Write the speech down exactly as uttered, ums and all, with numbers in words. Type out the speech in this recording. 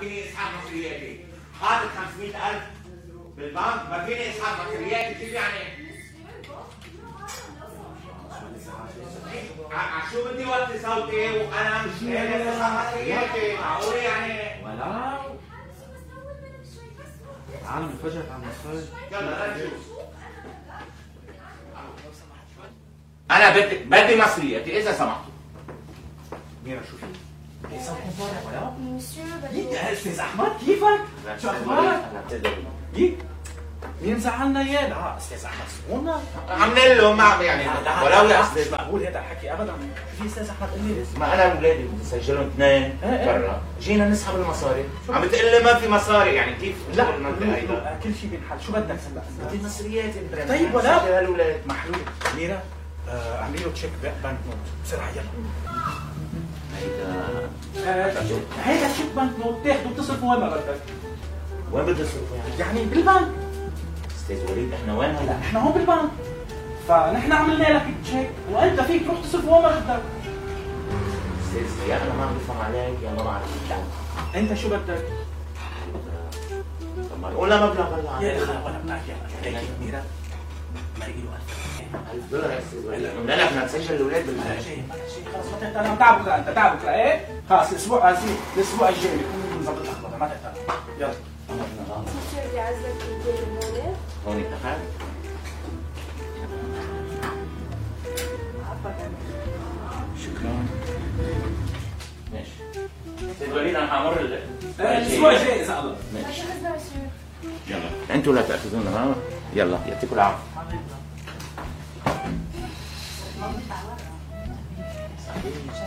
فيني اسحب مصرياتي. حاطط خمسمية ألف بالبنك ما فيني اسحب مصرياتي. كيف يعني؟ شو بدي وطي صوتي وانا مش قادر اسحب مصرياتي؟ معقول يعني؟ ولا العالم انفجرت على المصاري. يلا نشوف. انا بدي بدي مصرياتي اذا سمحتوا. ميرا شو في؟ ليه صوتكم طالع ولا؟ مسيو ليك يا استاذ احمد كيفك؟ شو اخبارك؟ ليك مين زعلنا اياه؟ لا استاذ احمد سكونا عاملين له ما يعني ولو يا استاذ مش مقبول هذا الحكي ابدا. في استاذ احمد قال لي ما انا اولادي بدي اسجلهم اثنين برا، جينا نسحب المصاري، عم بتقول لي ما في مصاري، يعني كيف؟ لا كل شيء بينحل. شو بدك هلا؟ بدي مصرياتي. طيب ولا سجل هالولاد محلول. ميرا اعملي له تشيك بنك نوت بسرعه يلا. هيدا هيدا تشيك بنك نوت تاخده بتصرفه وين ما بدك. وين بدي اصرفه يعني؟ يعني بالبنك. استاذ وليد احنا وين هلا؟ لا احنا هون بالبنك، فنحن عملنا لك تشيك وانت فيك تروح تصرفه وين ما بدك. استاذ يا انا ما عم بفهم عليك يا ما بعرف. انت شو بدك؟ طب ما نقول مبلغ هلا. يا اخي ولا بدك يا ليك ميرا ما له ألف دولار يا استاذ وليد. لا لا بدنا نسجل الاولاد ما بالله. شيء ما شيء خلص ما تهتم. انا تعب بكره انت تعب بكره ايه؟ خلص الاسبوع هذي الاسبوع الجاي بكون نظبط الاخبار ما تهتم. يلا مسيو بيعزك الدين المولد. هون اتفقنا. شكرا. ماشي. استاذ وليد انا حامر الاسبوع الجاي اذا الله. ماشي. مسيو يلا انتوا لا تاخذونا. يلا يعطيكم العافيه.